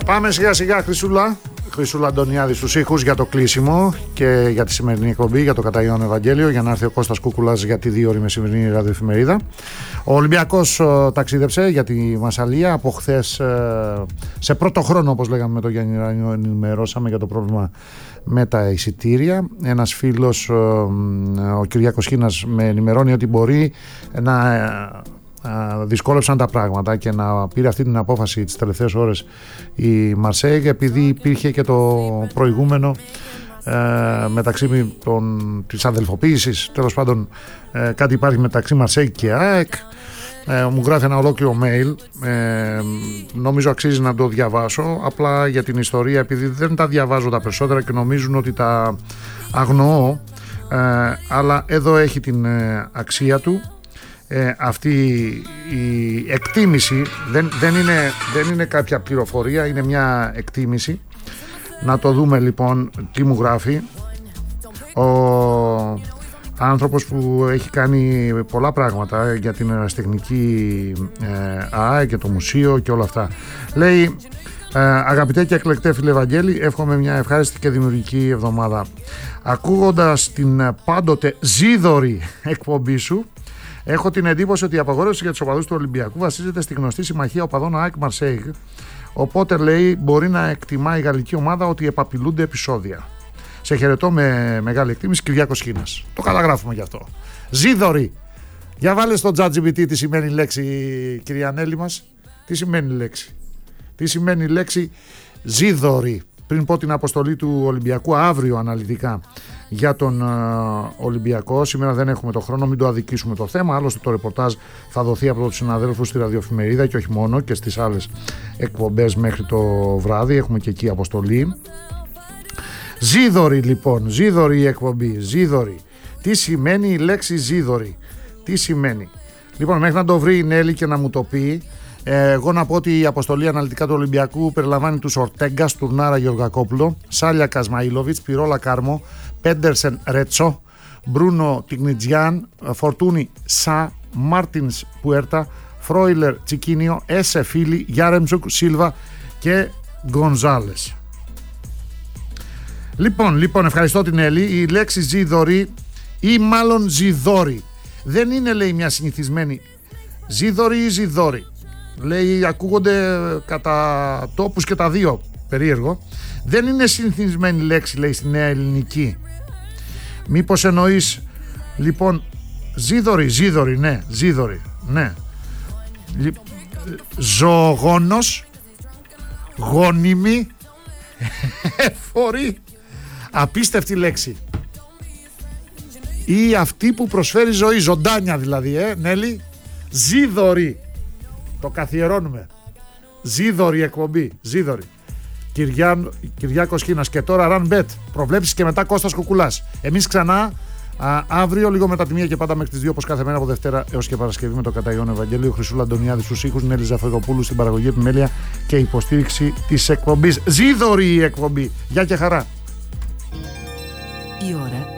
Πάμε σιγά σιγά, Χρυσούλα Αντωνιάδη στους ήχους για το κλείσιμο και για τη σημερινή εκπομπή, για το Κατά Ιωάννου Ευαγγέλιο, για να έρθει ο Κώστας Κούκουλας για τη 2ωρη μεσημερινή ραδιοεφημερίδα. Ο Ολυμπιακός ταξίδεψε για τη Μασσαλία από χθες, σε πρώτο χρόνο, όπως λέγαμε με τον Γιάννη Ράνιο, ενημερώσαμε για το πρόβλημα με τα εισιτήρια. Ένας φίλος, ο Κυριάκος Χίνας, με ενημερώνει ότι μπορεί να δυσκόλεψαν τα πράγματα και να πήρε αυτή την απόφαση τις τελευταίες ώρες η Μαρσέιγ, επειδή υπήρχε και το προηγούμενο μεταξύ της αδελφοποίησης, τέλος πάντων κάτι υπάρχει μεταξύ Μαρσέιγ και ΑΕΚ. Μου γράφει ένα ολόκληρο mail, νομίζω αξίζει να το διαβάσω, απλά για την ιστορία, επειδή δεν τα διαβάζω τα περισσότερα και νομίζουν ότι τα αγνοώ, αλλά εδώ έχει την αξία του. Αυτή η εκτίμηση δεν είναι κάποια πληροφορία, είναι μια εκτίμηση. Να το δούμε λοιπόν τι μου γράφει ο άνθρωπος που έχει κάνει πολλά πράγματα για την ερασιτεχνική ΑΕ και το μουσείο και όλα αυτά. Λέει: αγαπητέ και εκλεκτέ φίλε Βαγγέλη, εύχομαι μια ευχάριστη και δημιουργική εβδομάδα. Ακούγοντας την πάντοτε ζίδωρη εκπομπή σου, έχω την εντύπωση ότι η απαγόρευση για τους οπαδούς του Ολυμπιακού βασίζεται στη γνωστή συμμαχία οπαδών ΑΕΚ Μαρσέιγ. Οπότε, λέει, μπορεί να εκτιμά η γαλλική ομάδα ότι επαπειλούνται επεισόδια. Σε χαιρετώ με μεγάλη εκτίμηση, Κυριάκος Χίνας. Το καταγράφουμε γι' αυτό. Ζίδωρη. Για βάλε στο ChatGPT τι σημαίνει λέξη, κυρία Νέλη μας. Τι σημαίνει λέξη. Τι σημαίνει λέξη ζίδωρη. Πριν πω την αποστολή του Ολυμπιακού αύριο αναλυτικά για τον Ολυμπιακό. Σήμερα δεν έχουμε το χρόνο, μην το αδικήσουμε το θέμα. Άλλωστε το ρεπορτάζ θα δοθεί από τους συναδέλφους στη ραδιοεφημερίδα και όχι μόνο, και στις άλλες εκπομπές μέχρι το βράδυ. Έχουμε και εκεί αποστολή. Ζίδωρη λοιπόν, ζίδωρη η εκπομπή, ζίδωρη. Τι σημαίνει η λέξη ζίδωρη, τι σημαίνει. Λοιπόν, μέχρι να το βρει η Νέλη και να μου το πει, εγώ να πω ότι η αποστολή αναλυτικά του Ολυμπιακού περιλαμβάνει τους Ορτέγκα, Τουρνάρα Γεωργακόπουλο, Σάλια Κασμαήλοβιτς, Πυρόλα Κάρμο, Πέντερσεν Ρέτσο, Μπρούνο Τιγνιτζιάν, Φορτούνι Σα, Μάρτινς Πουέρτα, Φρόιλερ Τσικίνιο, Έσε Φίλι, Γιάρεμτσουκ, Σίλβα και Γκονζάλες. Λοιπόν, ευχαριστώ την Έλλη. Η λέξη ζίδωρη ή μάλλον ζιδόρη δεν είναι, λέει, μια συνηθισμένη ζίδωρη ή ζιδόρη. Λέει, ακούγονται κατά τόπους και τα δύο, περίεργο. Δεν είναι συνηθισμένη λέξη, λέει, στη νέα ελληνική. Μήπως εννοείς λοιπόν ζίδωρη, ναι, ζίδωρη, ναι. Ζωογόνος, γόνιμη, εφορή, απίστευτη λέξη. Ή αυτή που προσφέρει ζωή, ζωντάνια δηλαδή, Νέλη. Ζίδωρη. Το καθιερώνουμε. Ζίδωρη εκπομπή. Ζίδωρη. Κυριάκος Χίνας. Και τώρα run bet. Προβλέψεις και μετά Κώστας Κουκουλάς. Εμείς ξανά αύριο λίγο μετά τη 1 και πάντα μέχρι τις 2, όπως κάθε μέρα από Δευτέρα έως και Παρασκευή, με το Κατά Ιωάννου Ευαγγέλιο. Χρυσούλα Αντωνιάδη στους ήχους, Νέλη Ζαφεροπούλου στην παραγωγή, επιμέλεια και υποστήριξη της εκπομπής. Ζίδωρη η εκπομπή. Γεια και χαρά. Η ώρα